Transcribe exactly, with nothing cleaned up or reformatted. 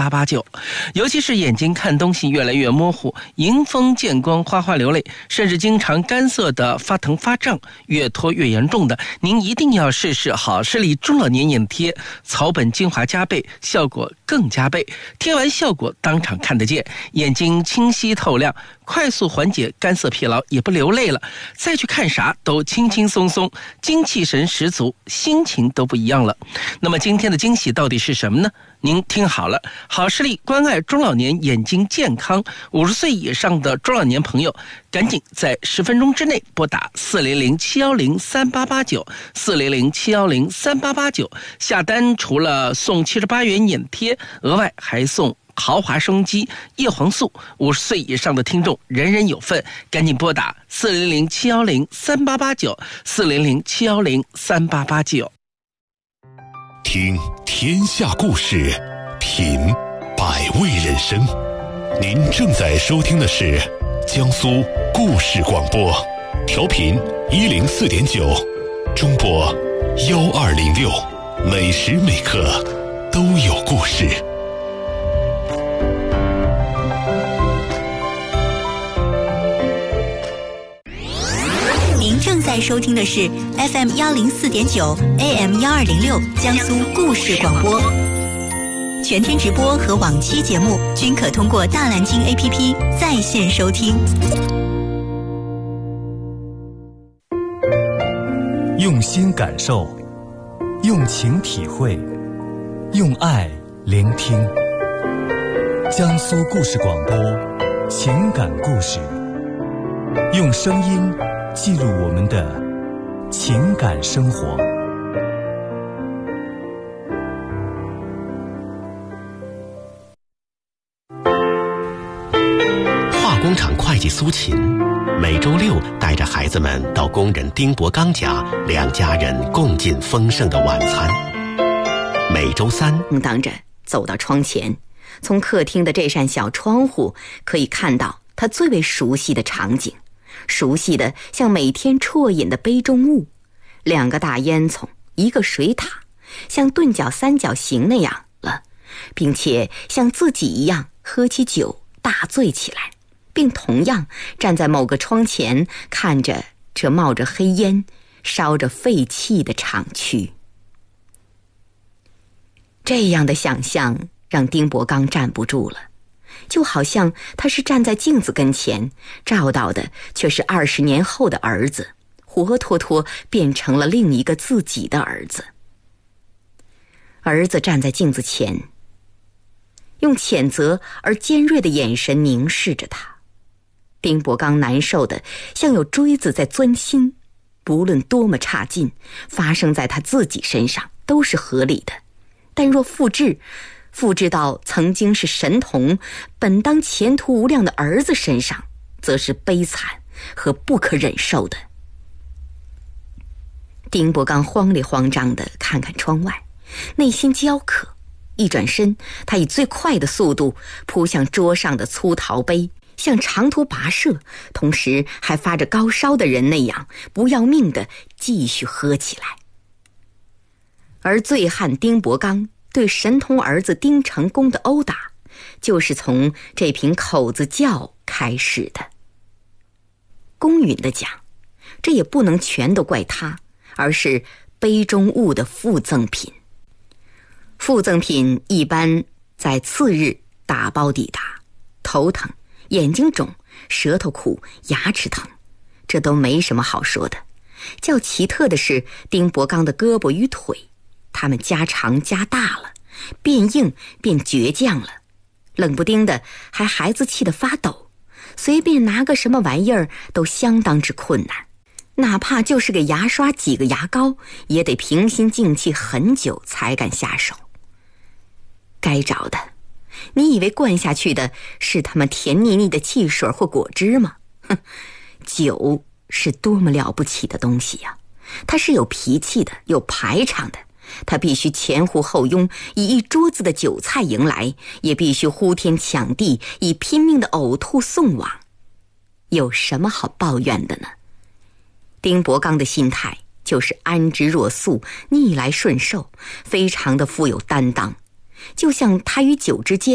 八八九。尤其是眼睛看东西越来越模糊，迎风见光，哗哗流泪，甚至经常干涩的发疼发胀，越拖越严重的，您一定要试试好视力中老年眼贴，草本精华加倍，效果更加倍，贴完效果当场看得见，眼睛清晰透亮，快速缓解干涩疲劳，也不流泪了，再去看啥都轻轻松松，精气神十足，心情都不一样了。那么今天的惊喜到底是什么呢？您听好了，好视力关爱中老年眼睛健康，五十岁以上的中老年朋友，赶紧在十分钟之内拨打四零零七幺零三八八九四零零七幺零三八八九，下单除了送七十八元眼贴，额外还送豪华生机叶黄素，五十岁以上的听众人人有份，赶紧拨打四零零七幺零三八八九四零零七幺零三八八九。 听天下故事，品百味人生。您正在收听的是江苏故事广播，调频一零四点九，中波幺二零六，每时每刻都有故事。 您正在收听的是 F M 幺零四点九 A M 幺二零六江苏故事广播，全天直播和往期节目均可通过大蓝鲸 A P P 在线收听。 用心感受，用情体会，用爱聆听。江苏故事广播，情感故事，用声音记录我们的情感生活。 化工厂会计苏秦每周六带着孩子们到工人丁伯刚家，两家人共进丰盛的晚餐。每周三当着走到窗前，从客厅的这扇小窗户可以看到他最为熟悉的场景，熟悉的像每天啜饮的杯中物，两个大烟囱，一个水塔，像钝角三角形那样了，并且像自己一样喝起酒大醉起来，并同样站在某个窗前看着这冒着黑烟烧着废气的厂区。这样的想象让丁伯刚站不住了，就好像他是站在镜子跟前，照到的却是二十年后的儿子，活脱脱变成了另一个自己的儿子。儿子站在镜子前，用谴责而尖锐的眼神凝视着他。丁伯刚难受的像有锥子在钻心，不论多么差劲，发生在他自己身上都是合理的，但若复制复制到曾经是神童本当前途无量的儿子身上，则是悲惨和不可忍受的。丁伯刚慌里慌张地看看窗外，内心焦渴，一转身，他以最快的速度扑向桌上的粗陶杯，像长途跋涉同时还发着高烧的人那样不要命地继续喝起来。而醉汉丁伯刚对神童儿子丁成功的殴打，就是从这瓶口子窖开始的。公允地讲，这也不能全都怪他，而是杯中物的附赠品。附赠品一般在次日打包抵达，头疼、眼睛肿、舌头苦、牙齿疼，这都没什么好说的。较奇特的是丁伯刚的胳膊与腿，他们加长加大了，变硬变倔强了，冷不丁的还孩子气得发抖，随便拿个什么玩意儿都相当之困难，哪怕就是给牙刷挤个牙膏，也得平心静气很久才敢下手。该着的，你以为灌下去的是他们甜腻腻的汽水或果汁吗？哼，酒是多么了不起的东西呀！它是有脾气的，有排场的，他必须前呼后拥，以一桌子的酒菜迎来，也必须呼天抢地，以拼命的呕吐送往。有什么好抱怨的呢？丁伯刚的心态就是安之若素，逆来顺受，非常的富有担当，就像他与酒之间